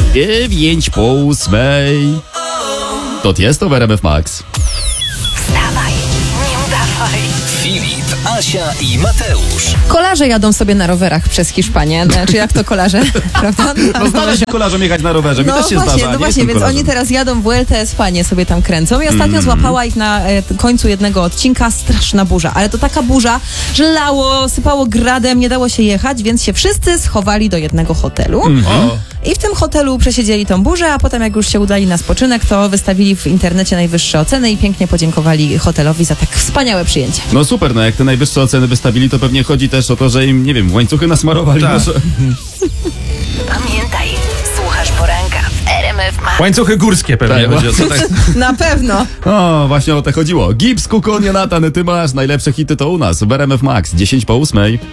9:08. To jest to w RMF Max. Wstawaj, nie udawaj. Filip, Asia i Mateusz. Kolarze jadą sobie na rowerach przez Hiszpanię. Znaczy jak to kolarze? Prawda? No zdarza się kolarzom jechać na rowerze, mi też się zdarza. No właśnie, więc oni teraz jadą Vuelta a España, sobie tam kręcą i ostatnio złapała ich na końcu jednego odcinka straszna burza, ale to taka burza, że lało, sypało gradem, nie dało się jechać, więc się wszyscy schowali do jednego hotelu. I w tym hotelu przesiedzieli tą burzę, a potem jak już się udali na spoczynek, to wystawili w internecie najwyższe oceny i pięknie podziękowali hotelowi za tak wspaniałe przyjęcie. No super, no jak te najwyższe oceny wystawili, to pewnie chodzi też o to, że im, nie wiem, łańcuchy nasmarowali. Tak. Może. Pamiętaj, słuchasz poranka w RMF Max. Łańcuchy górskie pewnie Tak, chodzi o to. Tak. Na pewno. O, właśnie o to chodziło. Gips, Kukon, Jonatan, ty masz najlepsze hity to u nas w RMF Max, 10:08.